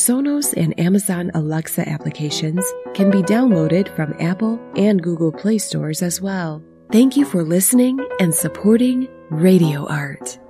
Sonos and Amazon Alexa applications can be downloaded from Apple and Google Play stores as well. Thank you for listening and supporting Radio Art.